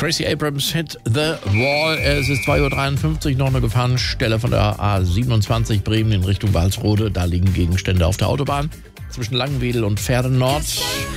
Gracie Abrams Hit the Wall. Es ist 2.53 Uhr, noch eine Gefahrenstelle von der A27 Bremen in Richtung Walsrode. Da liegen Gegenstände auf der Autobahn zwischen Langenwedel und Pferden Nord.